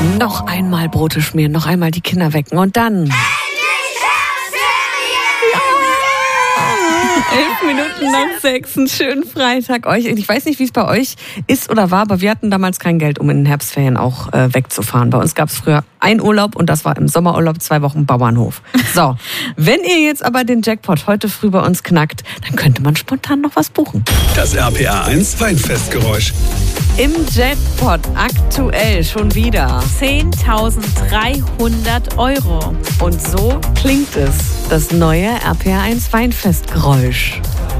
Noch einmal Brote schmieren, noch einmal die Kinder wecken und dann... 11 Minuten nach 6, einen schönen Freitag euch. Ich weiß nicht, wie es bei euch ist oder war, aber wir hatten damals kein Geld, um in den Herbstferien auch wegzufahren. Bei uns gab es früher einen Urlaub und das war im Sommerurlaub 2 Wochen Bauernhof. So, wenn ihr jetzt aber den Jackpot heute früh bei uns knackt, dann könnte man spontan noch was buchen. Das RPA 1 Weinfestgeräusch. Im Jackpot aktuell schon wieder 10.300 Euro. Und so klingt es, das neue RPA 1 Weinfestgeräusch.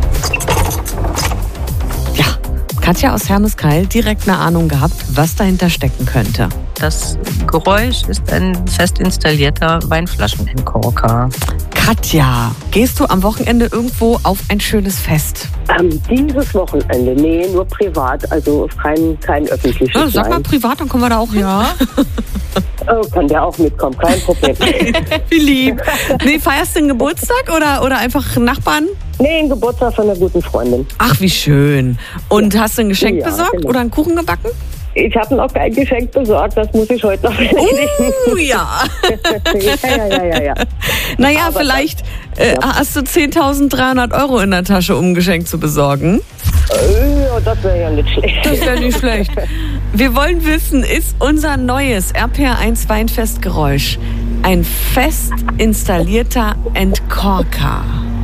Ja, Katja aus Hermeskeil direkt eine Ahnung gehabt, was dahinter stecken könnte. Das Geräusch ist ein fest installierter Weinflaschenentkorker. Katja, gehst du am Wochenende irgendwo auf ein schönes Fest? Dieses Wochenende? Nee, nur privat, also kein öffentliches. Ja, sag mal privat, dann kommen wir da auch hin. Ja. Kann der auch mitkommen, kein Problem. Wie lieb. Nee, feierst du einen Geburtstag oder einfach Nachbarn? Nee, ein Geburtstag von einer guten Freundin. Ach, wie schön. Und hast du ein Geschenk Ja, besorgt genau. oder einen Kuchen gebacken? Ich habe noch kein Geschenk besorgt, das muss ich heute noch erledigen. Ja. Ja. Naja, Aber vielleicht hast du 10.300 Euro in der Tasche, um ein Geschenk zu besorgen. Ja, das wäre ja nicht schlecht. Das wäre nicht schlecht. Wir wollen wissen, ist unser neues RPA 1 Weinfestgeräusch ein fest installierter Entkorker?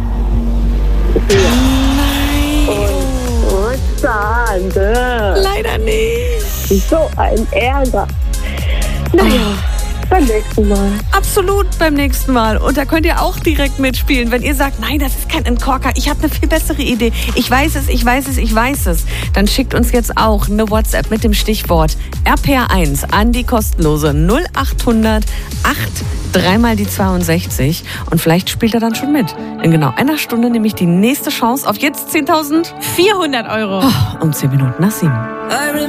Schade. Leider nicht. So ein Ärger. Naja, beim nächsten Mal. Absolut, beim nächsten Mal. Und da könnt ihr auch direkt mitspielen. Wenn ihr sagt, nein, das ist kein Entkorker, ich habe eine viel bessere Idee. Ich weiß es. Dann schickt uns jetzt auch eine WhatsApp mit dem Stichwort RPA1 an die kostenlose 0800 8 mal die 62. Und vielleicht spielt er dann schon mit. In genau einer Stunde nämlich die nächste Chance auf jetzt 10.400 400 Euro. um 10 Minuten nach 7.